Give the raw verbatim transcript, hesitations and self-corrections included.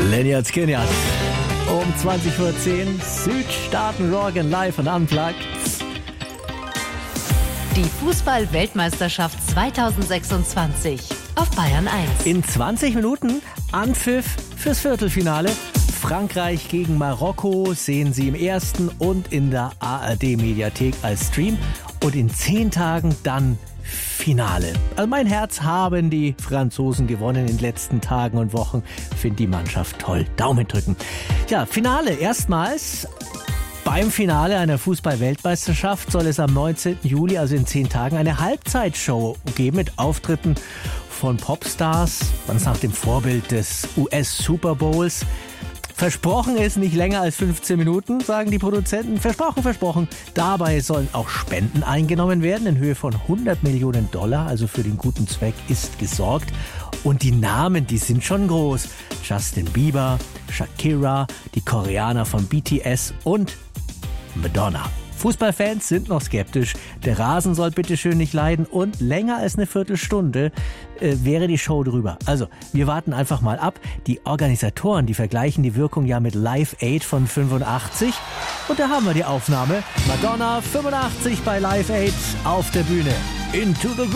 Lynyrd Skynyrd. Um zwanzig Uhr zehn, Südstaaten Rock'n Live und Unplugged. Die Fußball-Weltmeisterschaft zweitausendsechsundzwanzig auf Bayern eins. In zwanzig Minuten Anpfiff fürs Viertelfinale. Frankreich gegen Marokko sehen Sie im ersten und in der A R D-Mediathek als Stream. Und in zehn Tagen dann Finale. Also mein Herz haben die Franzosen gewonnen in den letzten Tagen und Wochen. Finde die Mannschaft toll. Daumen drücken. Ja, Finale. Erstmals beim Finale einer Fußball-Weltmeisterschaft soll es am neunzehnten Juli, also in zehn Tagen, eine Halbzeitshow geben mit Auftritten von Popstars, ganz nach dem Vorbild des U S-Super Bowls. Versprochen ist nicht länger als fünfzehn Minuten, sagen die Produzenten. Versprochen, versprochen. Dabei sollen auch Spenden eingenommen werden in Höhe von hundert Millionen Dollar. Also für den guten Zweck ist gesorgt. Und die Namen, die sind schon groß. Justin Bieber, Shakira, die Koreaner von B T S und Madonna. Fußballfans sind noch skeptisch. Der Rasen soll bitteschön nicht leiden und länger als eine Viertelstunde äh, wäre die Show drüber. Also, wir warten einfach mal ab. Die Organisatoren, die vergleichen die Wirkung ja mit Live Aid von fünfundachtzig. Und da haben wir die Aufnahme. Madonna fünfundachtzig bei Live Aid auf der Bühne. Into the